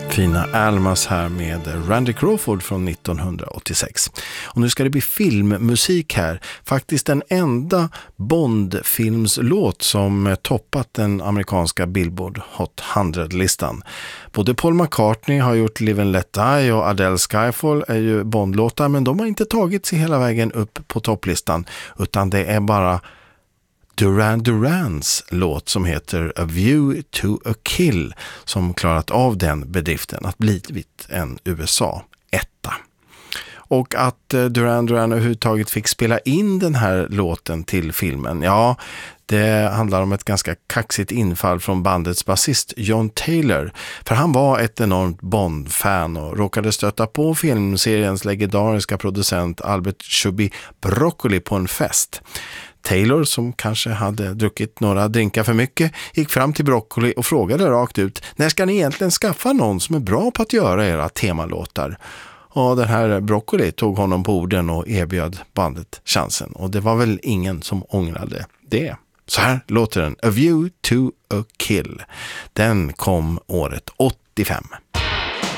Fina Almas här med Randy Crawford från 1986. Och nu ska det bli filmmusik här. Faktiskt den enda Bond-filmslåt som toppat den amerikanska Billboard Hot 100-listan. Både Paul McCartney har gjort Live and Let Die och Adele Skyfall är ju Bond-låtar, men de har inte tagit sig hela vägen upp på topplistan, utan det är bara Duran Durans låt som heter A View to a Kill som klarat av den bedriften att blivit en USA-etta. Och att Duran Duran överhuvudtaget fick spela in den här låten till filmen, ja, det handlar om ett ganska kaxigt infall från bandets basist John Taylor. För han var ett enormt Bond-fan och råkade stöta på filmseriens legendariska producent Albert Chubby Broccoli på en fest. Taylor, som kanske hade druckit några drinkar för mycket, gick fram till Broccoli och frågade rakt ut: när ska ni egentligen skaffa någon som är bra på att göra era temalåtar? Och den här Broccoli tog honom på orden och erbjöd bandet chansen. Och det var väl ingen som ångrade det. Så här låter den: A View to a Kill. Den kom året 85.